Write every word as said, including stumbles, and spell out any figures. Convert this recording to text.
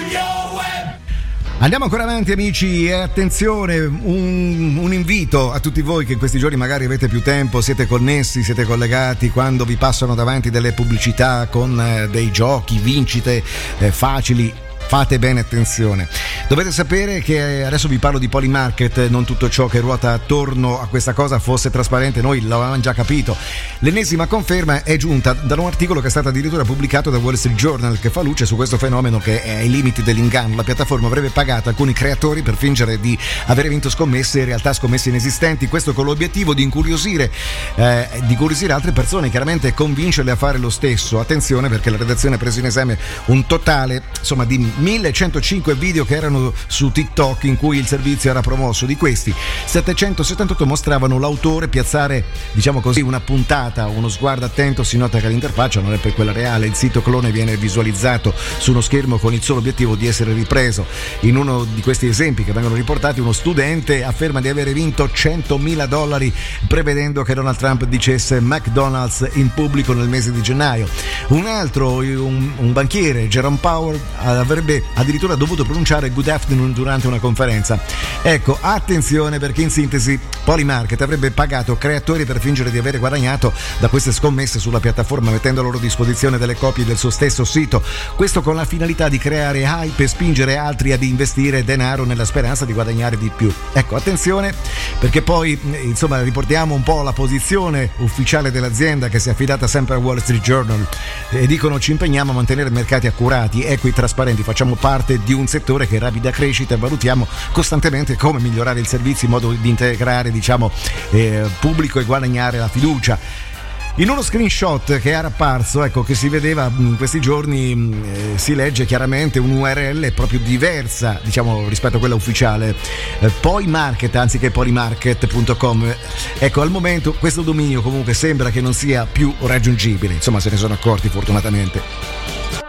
Andiamo ancora avanti, amici, e attenzione, un, un invito a tutti voi che in questi giorni magari avete più tempo, siete connessi, siete collegati, quando vi passano davanti delle pubblicità con eh, dei giochi, vincite eh, facili. Fate bene attenzione. Dovete sapere che adesso vi parlo di Polymarket, non tutto ciò che ruota attorno a questa cosa fosse trasparente, noi l'avevamo già capito. L'ennesima conferma è giunta da un articolo che è stato addirittura pubblicato da Wall Street Journal, che fa luce su questo fenomeno che è ai limiti dell'inganno. La piattaforma avrebbe pagato alcuni creatori per fingere di avere vinto scommesse, in realtà scommesse inesistenti, questo con l'obiettivo di incuriosire eh, di incuriosire altre persone, chiaramente convincerle a fare lo stesso. Attenzione, perché la redazione ha preso in esame un totale, insomma, di millecentocinque video che erano su TikTok in cui il servizio era promosso. Di questi settecentosettantotto mostravano l'autore piazzare, diciamo così, una puntata. Uno sguardo attento, si nota che l'interfaccia non è per quella reale, il sito clone viene visualizzato su uno schermo con il solo obiettivo di essere ripreso. In uno di questi esempi che vengono riportati, uno studente afferma di avere vinto centomila dollari prevedendo che Donald Trump dicesse McDonald's in pubblico nel mese di gennaio. Un altro, un, un banchiere, Jerome Powell, avrebbe addirittura dovuto pronunciare good afternoon durante una conferenza. Ecco, attenzione, perché in sintesi Polymarket avrebbe pagato creatori per fingere di avere guadagnato da queste scommesse sulla piattaforma, mettendo a loro disposizione delle copie del suo stesso sito, questo con la finalità di creare hype e spingere altri ad investire denaro nella speranza di guadagnare di più. Ecco, attenzione, perché poi insomma riportiamo un po' la posizione ufficiale dell'azienda, che si è affidata sempre a Wall Street Journal, e dicono: ci impegniamo a mantenere mercati accurati, equi, trasparenti, facciamo parte di un settore che è in rapida crescita e valutiamo costantemente come migliorare il servizio in modo di integrare, diciamo, eh, pubblico e guadagnare la fiducia. In uno screenshot che era apparso, ecco, che si vedeva in questi giorni, eh, si legge chiaramente un'U R L proprio diversa, diciamo, rispetto a quella ufficiale, eh, Polymarket anziché polymarket punto com. Ecco, al momento questo dominio comunque sembra che non sia più raggiungibile, insomma, se ne sono accorti fortunatamente.